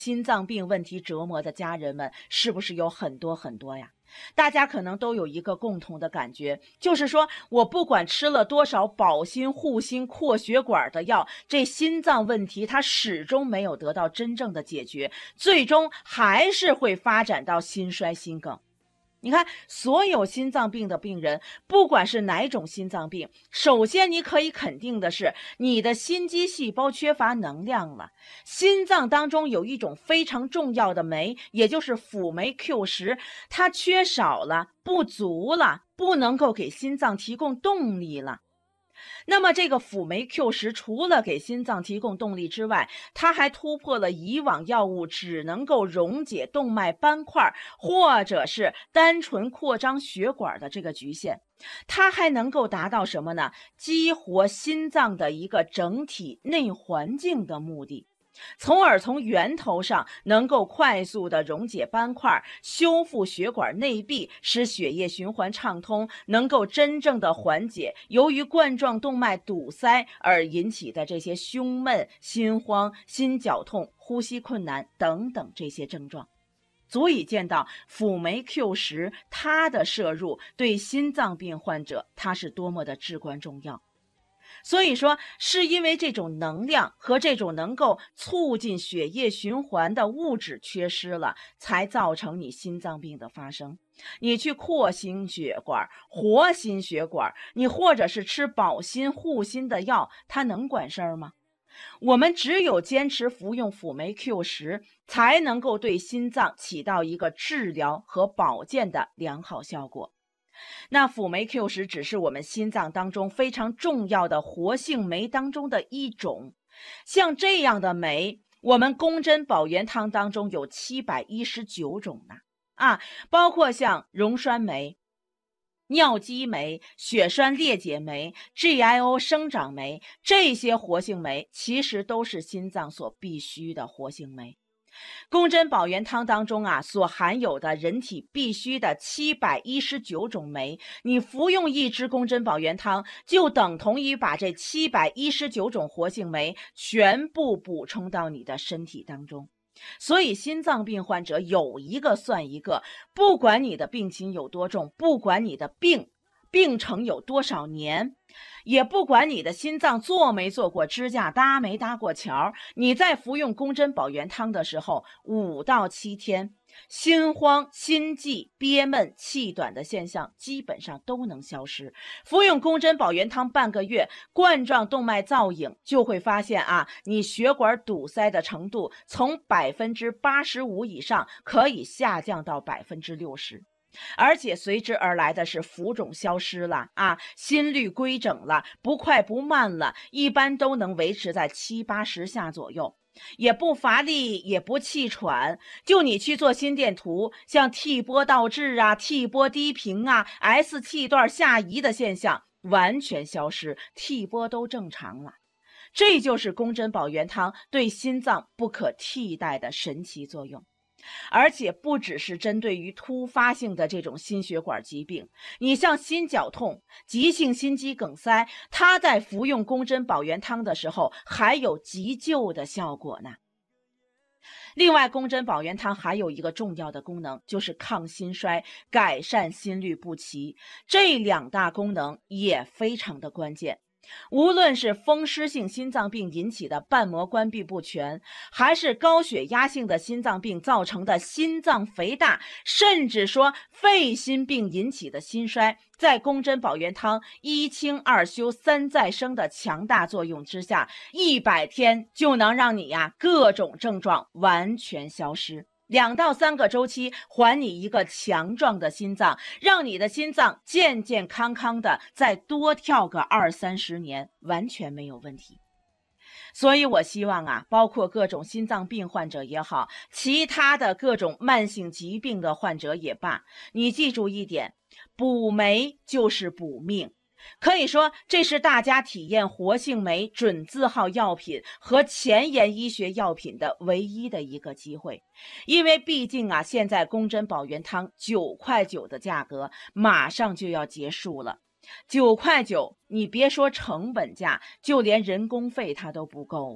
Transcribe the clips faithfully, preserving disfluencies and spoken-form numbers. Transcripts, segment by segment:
心脏病问题折磨的家人们是不是有很多很多呀？大家可能都有一个共同的感觉，就是说我不管吃了多少保心、护心、扩血管的药，这心脏问题它始终没有得到真正的解决，最终还是会发展到心衰、心梗。你看，所有心脏病的病人，不管是哪种心脏病，首先你可以肯定的是，你的心肌细胞缺乏能量了。心脏当中有一种非常重要的酶，也就是辅酶 Q 十，它缺少了，不足了，不能够给心脏提供动力了。那么这个辅酶 Q 十除了给心脏提供动力之外，它还突破了以往药物只能够溶解动脉斑块或者是单纯扩张血管的这个局限，它还能够达到什么呢？激活心脏的一个整体内环境的目的，从而从源头上能够快速的溶解斑块，修复血管内壁，使血液循环畅通，能够真正的缓解由于冠状动脉堵塞而引起的这些胸闷、心慌、心绞痛、呼吸困难等等这些症状。足以见到辅酶 Q 十 它的摄入对心脏病患者它是多么的至关重要。所以说，是因为这种能量和这种能够促进血液循环的物质缺失了，才造成你心脏病的发生。你去扩心血管、活心血管，你或者是吃保心护心的药，它能管事儿吗？我们只有坚持服用辅酶 Q 十，才能够对心脏起到一个治疗和保健的良好效果。那辅酶 Q 十 只是我们心脏当中非常重要的活性酶当中的一种，像这样的酶，我们宫针保元汤当中有七百一十九种呢，啊，包括像溶栓酶、尿激酶、血栓裂解酶、G I O 生长酶，这些活性酶其实都是心脏所必需的活性酶。宫针保元汤当中啊，所含有的人体必需的七百一十九种酶，你服用一支宫针保元汤，就等同于把这七百一十九种活性酶全部补充到你的身体当中。所以心脏病患者有一个算一个，不管你的病情有多重，不管你的病病程有多少年，也不管你的心脏做没做过支架，搭没搭过桥，你在服用宫针保元汤的时候，五到七天，心慌、心悸、憋闷、气短的现象基本上都能消失。服用宫针保元汤半个月，冠状动脉造影就会发现啊，你血管堵塞的程度从百分之八十五以上可以下降到百分之六十。而且随之而来的是浮肿消失了啊，心率规整了，不快不慢了，一般都能维持在七八十下左右，也不乏力，也不气喘。就你去做心电图，像 T 波倒置啊、T 波低频啊、S 气段下移的现象完全消失， T 波都正常了。这就是宫针保元汤对心脏不可替代的神奇作用。而且不只是针对于突发性的这种心血管疾病，你像心绞痛、急性心肌梗塞，它在服用宫针保元汤的时候还有急救的效果呢。另外，宫针保元汤还有一个重要的功能，就是抗心衰、改善心律不齐，这两大功能也非常的关键。无论是风湿性心脏病引起的瓣膜关闭不全，还是高血压性的心脏病造成的心脏肥大，甚至说肺心病引起的心衰，在宫针保元汤一清二修三再生的强大作用之下，一百天就能让你呀各种症状完全消失。两到三个周期，还你一个强壮的心脏，让你的心脏健健康康的再多跳个二三十年，完全没有问题。所以我希望啊，包括各种心脏病患者也好，其他的各种慢性疾病的患者也罢，你记住一点，补酶就是补命。可以说，这是大家体验活性酶准字号药品和前沿医学药品的唯一的一个机会。因为毕竟啊，现在宫针保元汤九块九的价格马上就要结束了。九块九，你别说成本价，就连人工费它都不够啊。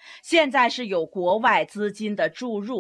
现在是有国外资金的注入，